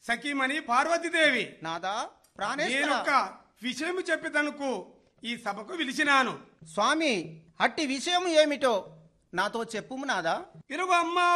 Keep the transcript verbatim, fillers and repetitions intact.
సఖీమణి పార్వతీదేవి, నాదా ప్రాణేశ్వర, నేనొక విషయం చెప్పేదనుకు ఈ సభకు పిలిచినాను. స్వామి, అట్టి విషయం ఏమిటో నాతో చెప్పుము నాదా. ఇరుగు అమ్మ